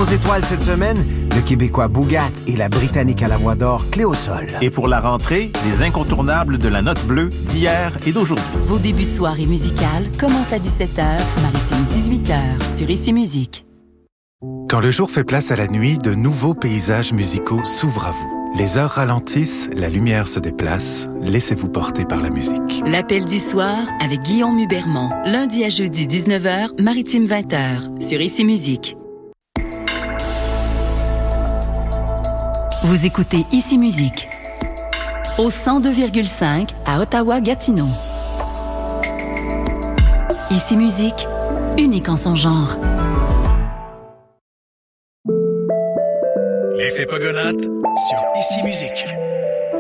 Nos étoiles cette semaine, le Québécois Bougat et la Britannique à la voix d'or Cléosol. Et pour la rentrée, les incontournables de la note bleue d'hier et d'aujourd'hui. Vos débuts de soirée musicale commencent à 17h, Maritime 18h, sur Ici Musique. Quand le jour fait place à la nuit, de nouveaux paysages musicaux s'ouvrent à vous. Les heures ralentissent, la lumière se déplace, laissez-vous porter par la musique. L'appel du soir avec Guillaume Hubermont, lundi à jeudi 19h, Maritime 20h, sur Ici Musique. Vous écoutez Ici Musique, au 102,5 à Ottawa-Gatineau. Ici Musique, unique en son genre. L'effet Pogonaute sur Ici Musique.